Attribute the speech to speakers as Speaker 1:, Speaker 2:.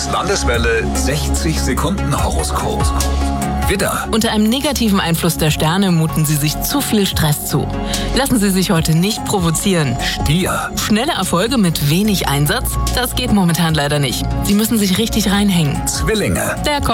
Speaker 1: Das Landeswelle 60 Sekunden Horoskop. Widder,
Speaker 2: Unter einem negativen Einfluss der Sterne muten Sie sich zu viel Stress zu. Lassen Sie sich heute nicht provozieren.
Speaker 1: Stier,
Speaker 2: Schnelle Erfolge mit wenig Einsatz? Das geht momentan leider nicht. Sie müssen sich richtig reinhängen.
Speaker 1: Zwillinge.
Speaker 2: Der